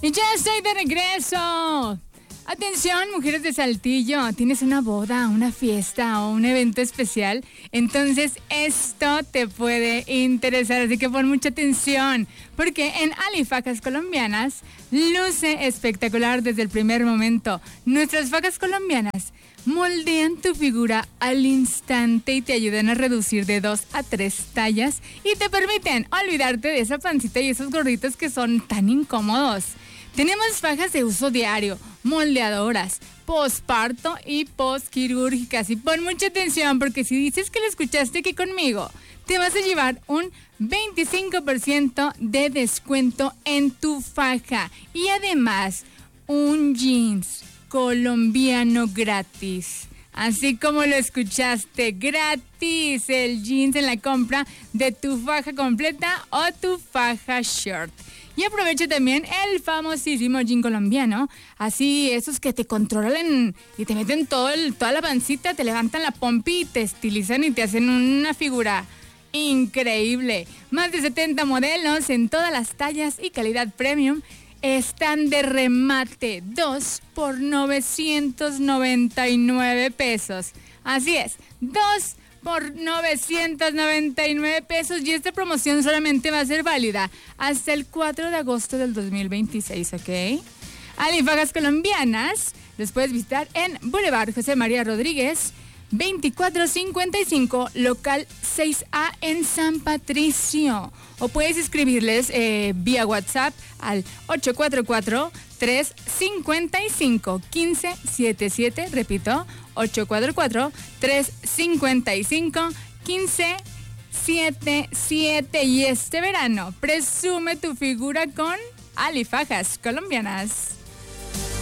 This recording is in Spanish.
Y ya estoy de regreso. Atención, mujeres de Saltillo, tienes una boda, una fiesta o un evento especial, entonces esto te puede interesar, así que pon mucha atención, porque en Alifajas Colombianas luce espectacular desde el primer momento. Nuestras fajas colombianas moldean tu figura al instante y te ayudan a reducir de 2 a 3 tallas y te permiten olvidarte de esa pancita y esos gorritos que son tan incómodos. Tenemos fajas de uso diario, moldeadoras, posparto y posquirúrgicas. Y pon mucha atención porque si dices que lo escuchaste aquí conmigo, te vas a llevar un 25% de descuento en tu faja. Y además, un jeans colombiano gratis. Así como lo escuchaste, gratis el jeans en la compra de tu faja completa o tu faja short. Y aprovecha también el famosísimo jean colombiano, así esos que te controlan y te meten toda la pancita, te levantan la pompi y te estilizan y te hacen una figura increíble. Más de 70 modelos en todas las tallas y calidad premium están de remate, 2 por 999 pesos. Así es, 2 por 999 pesos y esta promoción solamente va a ser válida hasta el 4 de agosto del 2026, ¿ok? Alifajas Colombianas los puedes visitar en Boulevard José María Rodríguez, 2455, local 6A en San Patricio. O puedes escribirles vía WhatsApp al 844-355-1577, repito, 844-355-1577. Y este verano, presume tu figura con Alifajas Colombianas.